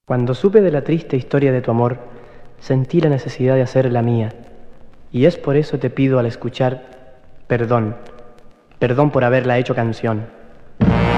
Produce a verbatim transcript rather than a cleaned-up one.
Cuando supe de la triste historia de tu amor, sentí la necesidad de hacer la mía, y es por eso te pido al escuchar, perdón, perdón por haberla hecho canción.